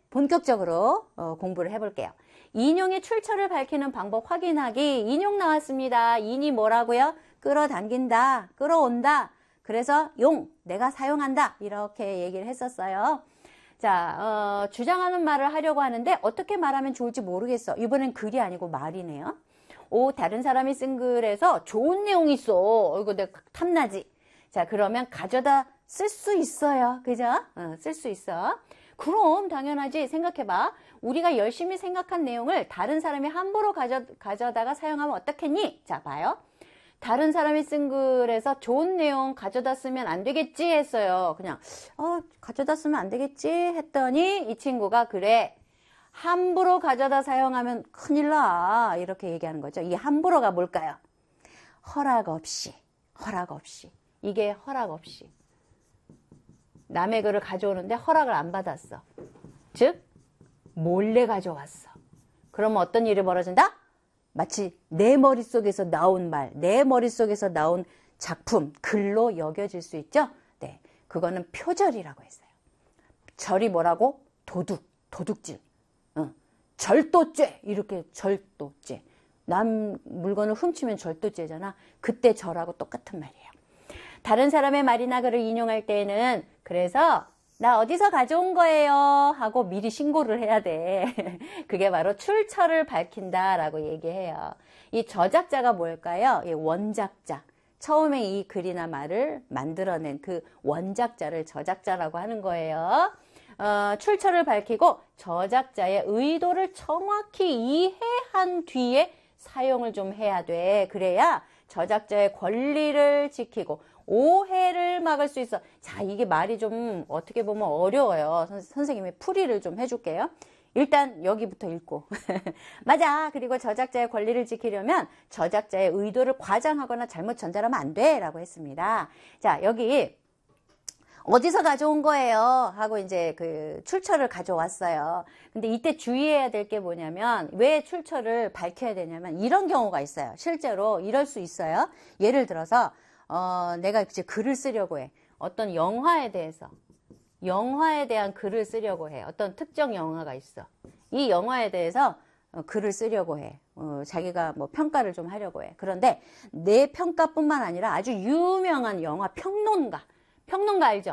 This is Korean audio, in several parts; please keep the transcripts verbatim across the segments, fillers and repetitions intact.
본격적으로 어, 공부를 해볼게요. 인용의 출처를 밝히는 방법 확인하기. 인용 나왔습니다. 인이 뭐라고요? 끌어당긴다, 끌어온다. 그래서 용, 내가 사용한다. 이렇게 얘기를 했었어요. 자, 어, 주장하는 말을 하려고 하는데 어떻게 말하면 좋을지 모르겠어. 이번엔 글이 아니고 말이네요. 오, 다른 사람이 쓴 글에서 좋은 내용이 있어. 이거 내가 탐나지. 자, 그러면 가져다 쓸 수 있어요. 그죠? 어, 쓸 수 있어. 그럼 당연하지. 생각해봐. 우리가 열심히 생각한 내용을 다른 사람이 함부로 가져, 가져다가 사용하면 어떻겠니? 자, 봐요. 다른 사람이 쓴 글에서 좋은 내용 가져다 쓰면 안 되겠지 했어요. 그냥 어, 가져다 쓰면 안 되겠지 했더니 이 친구가 그래. 함부로 가져다 사용하면 큰일 나. 이렇게 얘기하는 거죠. 이 함부로가 뭘까요? 허락 없이. 허락 없이. 이게 허락 없이. 남의 글을 가져오는데 허락을 안 받았어. 즉 몰래 가져왔어. 그러면 어떤 일이 벌어진다? 마치 내 머릿속에서 나온 말, 내 머릿속에서 나온 작품, 글로 여겨질 수 있죠? 네, 그거는 표절이라고 했어요. 절이 뭐라고? 도둑, 도둑질. 어. 절도죄, 이렇게 절도죄. 남 물건을 훔치면 절도죄잖아. 그때 절하고 똑같은 말이에요. 다른 사람의 말이나 글을 인용할 때에는 그래서 나 어디서 가져온 거예요 하고 미리 신고를 해야 돼. 그게 바로 출처를 밝힌다라고 얘기해요. 이 저작자가 뭘까요? 이 원작자. 처음에 이 글이나 말을 만들어낸 그 원작자를 저작자라고 하는 거예요. 어, 출처를 밝히고 저작자의 의도를 정확히 이해한 뒤에 사용을 좀 해야 돼. 그래야 저작자의 권리를 지키고 오해를 막을 수 있어. 자, 이게 말이 좀 어떻게 보면 어려워요. 선, 선생님이 풀이를 좀 해줄게요. 일단 여기부터 읽고 맞아. 그리고 저작자의 권리를 지키려면 저작자의 의도를 과장하거나 잘못 전달하면 안 돼 라고 했습니다. 자, 여기 어디서 가져온 거예요 하고 이제 그 출처를 가져왔어요. 근데 이때 주의해야 될 게 뭐냐면 왜 출처를 밝혀야 되냐면 이런 경우가 있어요. 실제로 이럴 수 있어요. 예를 들어서 어, 내가 이제 글을 쓰려고 해. 어떤 영화에 대해서 영화에 대한 글을 쓰려고 해. 어떤 특정 영화가 있어. 이 영화에 대해서 어, 글을 쓰려고 해. 어, 자기가 뭐 평가를 좀 하려고 해. 그런데 내 평가뿐만 아니라 아주 유명한 영화 평론가 평론가 알죠?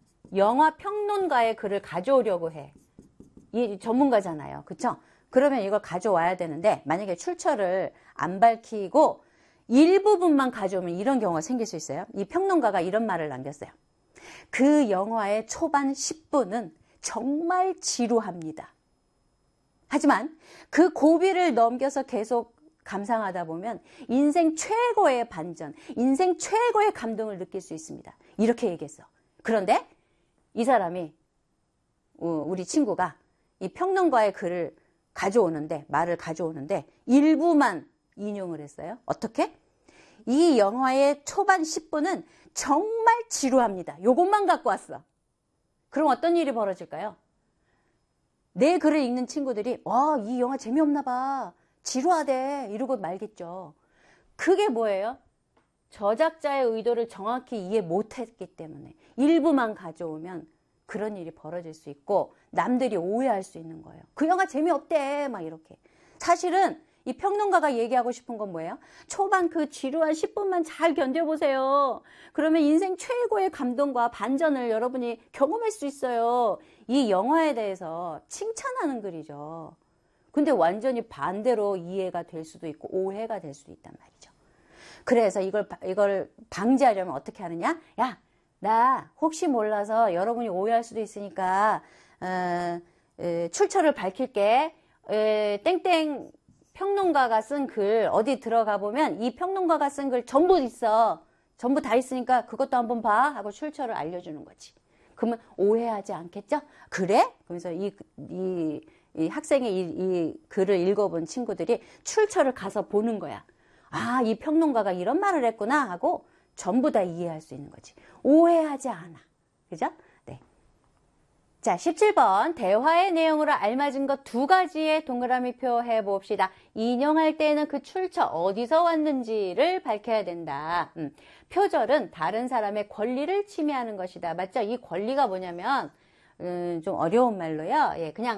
영화 평론가의 글을 가져오려고 해. 이 전문가잖아요. 그쵸? 그러면 이걸 가져와야 되는데 만약에 출처를 안 밝히고 일부분만 가져오면 이런 경우가 생길 수 있어요. 이 평론가가 이런 말을 남겼어요. 그 영화의 초반 십 분은 정말 지루합니다. 하지만 그 고비를 넘겨서 계속 감상하다 보면 인생 최고의 반전, 인생 최고의 감동을 느낄 수 있습니다. 이렇게 얘기했어. 그런데 이 사람이, 우리 친구가 이 평론가의 글을 가져오는데, 말을 가져오는데 일부만 인용을 했어요. 어떻게? 이 영화의 초반 십 분은 정말 지루합니다. 요것만 갖고 왔어. 그럼 어떤 일이 벌어질까요? 내 글을 읽는 친구들이 와, 이 영화 재미없나 봐. 지루하대. 이러고 말겠죠. 그게 뭐예요? 저작자의 의도를 정확히 이해 못했기 때문에 일부만 가져오면 그런 일이 벌어질 수 있고 남들이 오해할 수 있는 거예요. 그 영화 재미없대. 막 이렇게. 사실은 이 평론가가 얘기하고 싶은 건 뭐예요? 초반 그 지루한 십 분만 잘 견뎌보세요. 그러면 인생 최고의 감동과 반전을 여러분이 경험할 수 있어요. 이 영화에 대해서 칭찬하는 글이죠. 근데 완전히 반대로 이해가 될 수도 있고 오해가 될 수도 있단 말이죠. 그래서 이걸, 이걸 방지하려면 어떻게 하느냐? 야, 나 혹시 몰라서 여러분이 오해할 수도 있으니까 어, 에, 출처를 밝힐게. 에, 땡땡 평론가가 쓴 글 어디 들어가 보면 이 평론가가 쓴 글 전부 있어. 전부 다 있으니까 그것도 한번 봐 하고 출처를 알려주는 거지. 그러면 오해하지 않겠죠? 그래? 그러면서 이, 이, 이 학생의 이, 이 글을 읽어본 친구들이 출처를 가서 보는 거야. 아, 이 평론가가 이런 말을 했구나 하고 전부 다 이해할 수 있는 거지. 오해하지 않아. 그죠? 네. 자, 십칠 번 대화의 내용으로 알맞은 것 두 가지의 동그라미 표 해봅시다. 인용할 때는 그 출처 어디서 왔는지를 밝혀야 된다. 음, 표절은 다른 사람의 권리를 침해하는 것이다. 맞죠? 이 권리가 뭐냐면 음, 좀 어려운 말로요. 예, 그냥